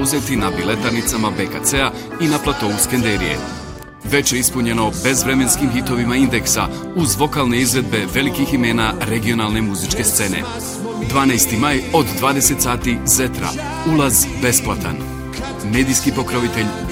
uzeti na biletarnicama BKC-a i na platovu Skenderije. Veče ispunjeno bezvremenskim hitovima Indeksa uz vokalne izvedbe velikih imena regionalne muzičke scene. 12. maj od 20 sati Zetra. Ulaz besplatan. Medijski pokrovitelj